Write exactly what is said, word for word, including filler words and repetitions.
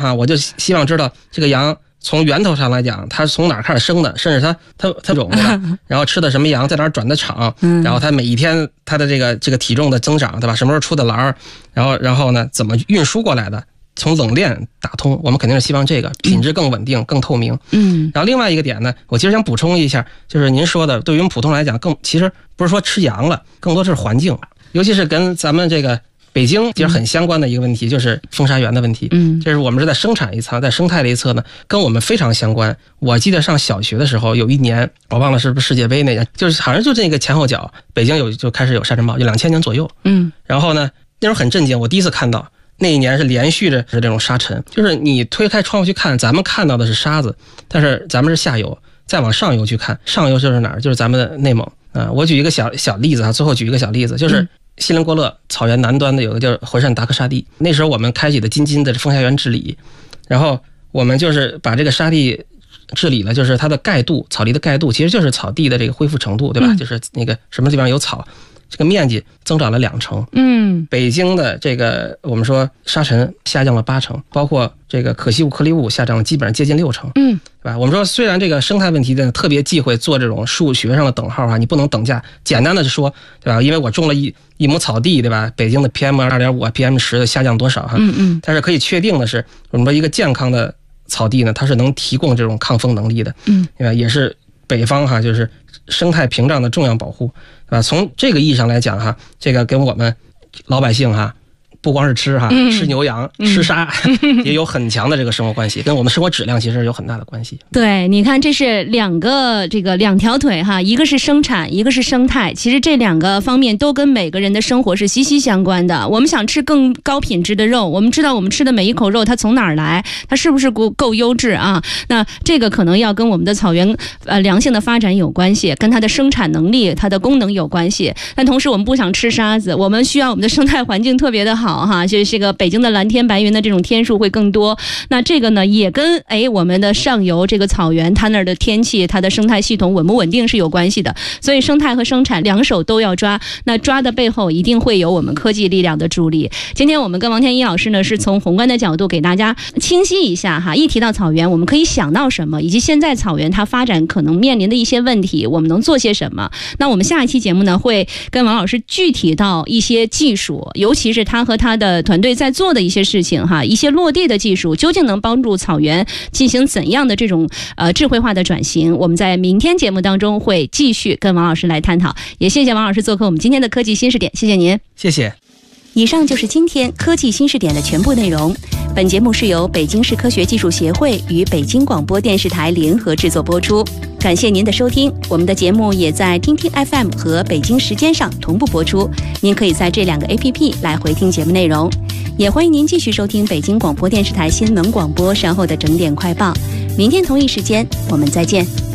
哈，我就希望知道这个羊从源头上来讲，它从哪儿开始生的，甚至它它它种对吧？然后吃的什么羊，在哪儿转的场，然后它每一天它的这个这个体重的增长，对吧？什么时候出的栏，然后然后呢，怎么运输过来的？从冷链打通，我们肯定是希望这个品质更稳定、更透明。嗯，然后另外一个点呢，我其实想补充一下，就是您说的，对于我们普通来讲，更其实不是说吃羊了，更多是环境，尤其是跟咱们这个北京其实很相关的一个问题，就是风沙源的问题。嗯，这是我们是在生产一侧，在生态的一侧呢，跟我们非常相关。我记得上小学的时候，有一年我忘了是不是世界杯那年，就是好像就这个前后脚，北京有就开始有沙尘暴，就两千年左右。嗯，然后呢，那时候很震惊，我第一次看到。那一年是连续的是这种沙尘，就是你推开窗户去看，咱们看到的是沙子，但是咱们是下游，再往上游去看，上游就是哪儿？就是咱们的内蒙啊。我举一个小小例子啊，最后举一个小例子，就是锡林郭勒草原南端的有个叫回善达克沙地，那时候我们开启的津津的风沙源治理，然后我们就是把这个沙地治理了，就是它的盖度，草地的盖度其实就是草地的这个恢复程度，对吧？嗯、就是那个什么地方有草。这个面积增长了两成，嗯，北京的这个我们说沙尘下降了八成，包括这个可惜物颗粒物下降了基本上接近六成，嗯，对吧？我们说虽然这个生态问题呢特别忌讳做这种数学上的等号啊，你不能等价，简单的说，对吧？因为我种了一一亩草地，对吧？北京的 P M 二点五 P M 十 的下降多少哈？嗯嗯，但是可以确定的是，我们说一个健康的草地呢，它是能提供这种抗风能力的，嗯，对吧？也是北方哈，就是生态屏障的重要保护。啊，从这个意义上来讲哈，这个跟我们老百姓哈，不光是吃哈，嗯、吃牛羊、嗯、吃沙，嗯、也有很强的这个生活关系，跟我们生活质量其实有很大的关系。 对，你看这是两个这个两条腿哈，一个是生产，一个是生态，其实这两个方面都跟每个人的生活是息息相关的。我们想吃更高品质的肉，我们知道我们吃的每一口肉它从哪儿来，它是不是够够优质啊？那这个可能要跟我们的草原呃良性的发展有关系，跟它的生产能力、它的功能有关系。但同时我们不想吃沙子，我们需要我们的生态环境特别的好。好哈，就是这个北京的蓝天白云的这种天数会更多。那这个呢，也跟哎我们的上游这个草原它那儿的天气、它的生态系统稳不稳定是有关系的。所以生态和生产两手都要抓。那抓的背后一定会有我们科技力量的助力。今天我们跟王天一老师呢，是从宏观的角度给大家清晰一下哈。一提到草原，我们可以想到什么，以及现在草原它发展可能面临的一些问题，我们能做些什么？那我们下一期节目呢，会跟王老师具体到一些技术，尤其是他和他的团队在做的一些事情哈，一些落地的技术究竟能帮助草原进行怎样的这种呃智慧化的转型？我们在明天节目当中会继续跟王老师来探讨。也谢谢王老师做客我们今天的科技新视点，谢谢您。 谢谢。 以上就是今天科技新视点的全部内容。本节目是由北京市科学技术协会与北京广播电视台联合制作播出。感谢您的收听，我们的节目也在听听 F M 和北京时间上同步播出，您可以在这两个 A P P 来回听节目内容。也欢迎您继续收听北京广播电视台新闻广播稍后的整点快报。明天同一时间我们再见。